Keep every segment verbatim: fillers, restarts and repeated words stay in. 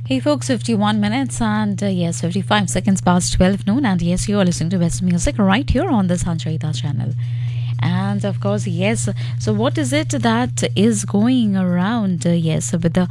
Hey folks, fifty-one minutes and uh, yes, fifty-five seconds past twelve noon. And yes, you are listening to Best Music right here on the Sanchayita channel. And of course, yes, so what is it that is going around? Uh, yes, with the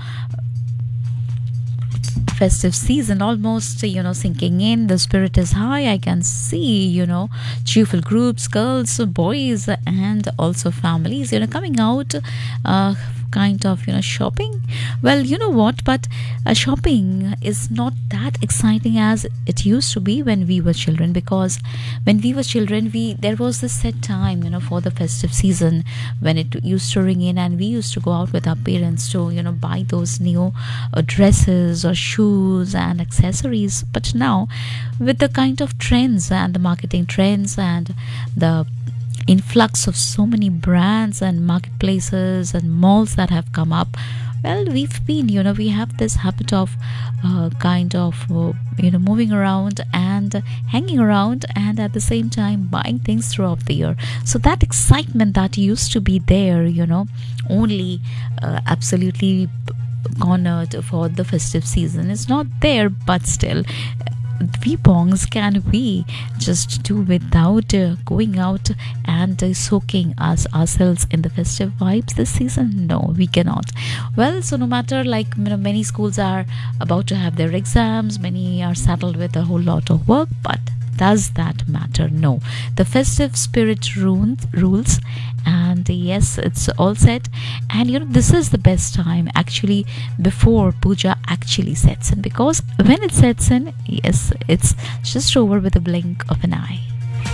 festive season almost, you know, sinking in, the spirit is high. I can see, you know, cheerful groups, girls, boys, and also families, you know, coming out, uh, kind of, you know, shopping. Well, you know what, but uh, shopping is not that exciting as it used to be when we were children, because when we were children, we there was this set time, you know, for the festive season when it used to ring in, and we used to go out with our parents to, you know, buy those new uh, dresses or shoes and accessories. But now, with the kind of trends and the marketing trends and the influx of so many brands and marketplaces and malls that have come up, well, we've been, you know, we have this habit of uh, kind of uh, you know, moving around and hanging around, and at the same time buying things throughout the year. So that excitement that used to be there, you know, only uh, absolutely honored for the festive season is not there. But still, we bongs, can we just do without uh, going out and uh, soaking us ourselves in the festive vibes this season? No, we cannot. Well, so no matter, like, you know, many schools are about to have their exams, many are saddled with a whole lot of work, but does that matter? No. The festive spirit rules, rules and yes, it's all set. And you know, this is the best time actually before puja actually sets in, because when it sets in, yes, it's just over with a blink of an eye.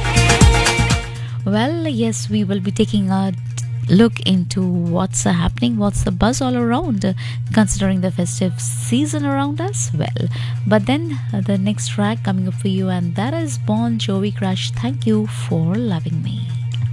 Well, yes, we will be taking a look into what's uh, happening, what's the buzz all around, uh, considering the festive season around us. Well, but then uh, the next track coming up for you, and that is Bon Jovi Crush, Thank You for Loving Me.